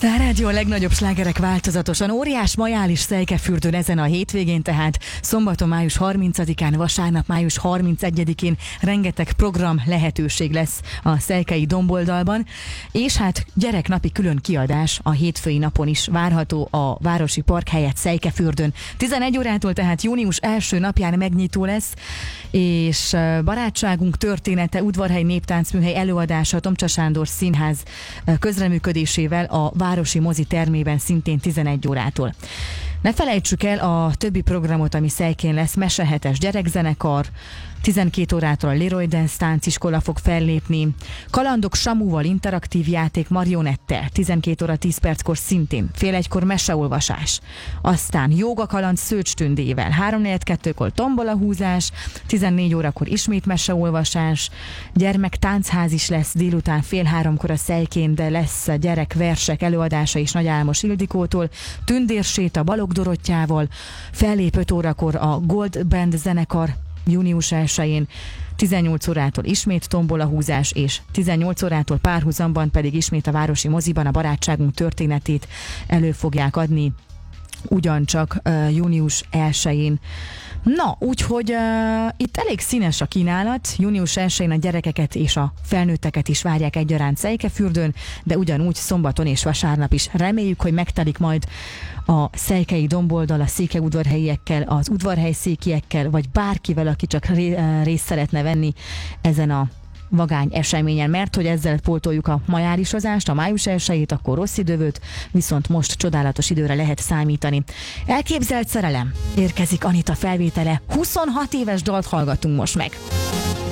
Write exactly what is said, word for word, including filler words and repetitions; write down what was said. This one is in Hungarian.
Sztár Rádió, a legnagyobb slágerek változatosan. Óriás majális Szejkefürdőn ezen a hétvégén, tehát szombaton május harmincadikán, vasárnap május harmincegyedikén rengeteg program lehetőség lesz a Szejkei Domboldalban, és hát gyereknapi külön kiadás a hétfői napon is várható a Városi Park helyett Szejkefürdőn. tizenegy órától tehát június első napján megnyitó lesz, és barátságunk története, Udvarhely Néptáncműhely előadása Tomcsa Sándor Színház közreműködésével a Városi Mozi termében szintén tizenegy órától. Ne felejtsük el a többi programot, ami Szejkén lesz. Mesehetes gyerekzenekar, tizenkét órától a Leroy Dance tánciskola fog fellépni, Kalandok Samuval interaktív játék marionettel, tizenkét óra tíz perckor szintén, fél egykor meseolvasás, aztán jóga kaland Szőcs Tündével, három negyvenkettőkor tombolahúzás, tizennégy órakor ismét meseolvasás, gyermek táncház is lesz délután fél háromkor a Szejkén, de lesz gyerekversek előadása is Nagy Álmos Ildikótól, tündérséta Balogh Dorottyával, fellép öt órakor a Gold Band zenekar június elsején, tizennyolc órától ismét tombolahúzás, és tizennyolc órától párhuzamban pedig ismét a Városi Moziban a barátságunk történetét elő fogják adni, ugyancsak uh, június elsején. Na, úgyhogy uh, itt elég színes a kínálat. Június elsején a gyerekeket és a felnőtteket is várják egyaránt Szejkefürdőn, de ugyanúgy szombaton és vasárnap is. Reméljük, hogy megtelik majd a Szejkei Domboldal a székelyudvarhelyiekkel, az udvarhelyszékiekkel, vagy bárkivel, aki csak ré, uh, részt szeretne venni ezen a vagány eseményen, mert hogy ezzel pótoljuk a majárisozást, a május elsejét, akkor rossz idővőt, viszont most csodálatos időre lehet számítani. Elképzelt szerelem. Érkezik Anita felvétele, huszonhat éves dalt hallgatunk most meg.